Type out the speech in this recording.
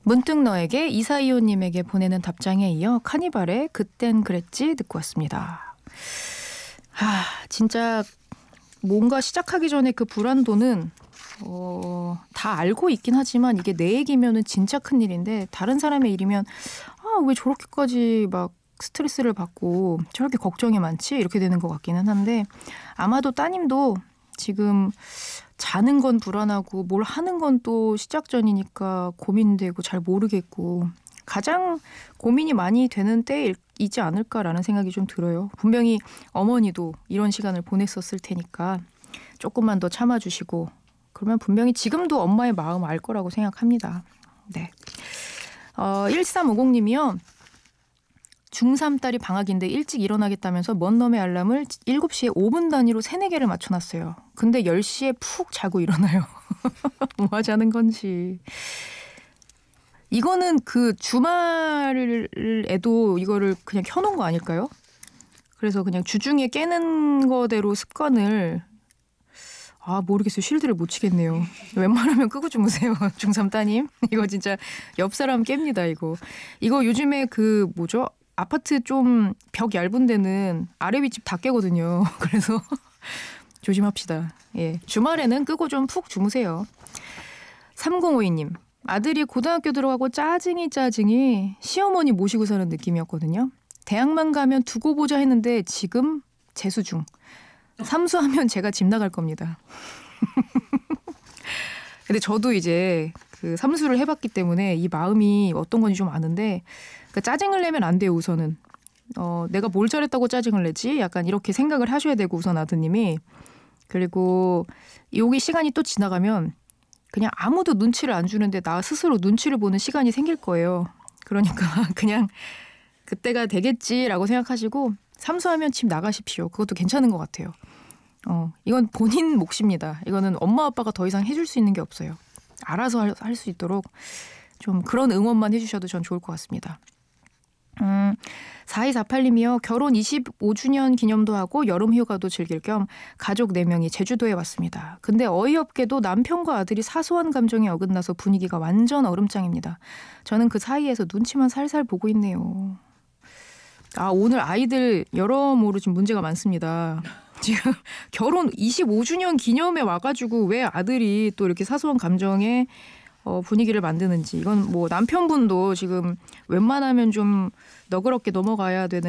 문득 너에게 이사이오님에게 보내는 답장에 이어 카니발의 그땐 그랬지 듣고 왔습니다. 진짜 뭔가 시작하기 전에 그 불안도는 다 알고 있긴 하지만 이게 내 얘기면은 진짜 큰일인데 다른 사람의 일이면 왜 저렇게까지 막 스트레스를 받고 저렇게 걱정이 많지? 이렇게 되는 것 같기는 한데 아마도 따님도 지금 자는 건 불안하고 뭘 하는 건 또 시작 전이니까 고민되고 잘 모르겠고 가장 고민이 많이 되는 때이지 않을까라는 생각이 좀 들어요. 분명히 어머니도 이런 시간을 보냈었을 테니까 조금만 더 참아주시고 그러면 분명히 지금도 엄마의 마음 알 거라고 생각합니다. 네. 1350님이요. 중3 딸이 방학인데 일찍 일어나겠다면서 먼 놈의 알람을 7시에 5분 단위로 3, 4개를 맞춰놨어요. 근데 10시에 푹 자고 일어나요. 뭐 하자는 건지. 이거는 그 주말에도 이거를 그냥 켜놓은 거 아닐까요? 그래서 그냥 주중에 깨는 거대로 습관을 모르겠어요. 실드를 못 치겠네요. 웬만하면 끄고 주무세요. 중3 따님. 이거 진짜 옆 사람 깹니다. 이거 요즘에 그 뭐죠? 아파트 좀 벽 얇은 데는 아래 윗집 다 깨거든요. 그래서 조심합시다. 예, 주말에는 끄고 좀 푹 주무세요. 3052님. 아들이 고등학교 들어가고 짜증이 시어머니 모시고 사는 느낌이었거든요. 대학만 가면 두고 보자 했는데 지금 재수 중. 삼수하면 제가 집 나갈 겁니다. 근데 저도 이제 그 삼수를 해봤기 때문에 이 마음이 어떤 건지 좀 아는데 그러니까 짜증을 내면 안 돼요. 우선은 내가 뭘 잘했다고 짜증을 내지? 약간 이렇게 생각을 하셔야 되고 우선 아드님이. 그리고 여기 시간이 또 지나가면 그냥 아무도 눈치를 안 주는데 나 스스로 눈치를 보는 시간이 생길 거예요. 그러니까 그냥 그때가 되겠지라고 생각하시고 삼수하면 집 나가십시오. 그것도 괜찮은 것 같아요. 이건 본인 몫입니다. 이거는 엄마 아빠가 더 이상 해줄 수 있는 게 없어요. 알아서 할 수 있도록 좀 그런 응원만 해주셔도 전 좋을 것 같습니다. 4248님이요. 결혼 25주년 기념도 하고 여름 휴가도 즐길 겸 가족 4명이 제주도에 왔습니다. 근데 어이없게도 남편과 아들이 사소한 감정에 어긋나서 분위기가 완전 얼음장입니다. 저는 그 사이에서 눈치만 살살 보고 있네요. 오늘 아이들 여러모로 지금 문제가 많습니다. 지금 결혼 25주년 기념에 와가지고 왜 아들이 또 이렇게 사소한 감정에 분위기를 만드는지 이건 뭐 남편분도 지금 웬만하면 좀 너그럽게 넘어가야 되는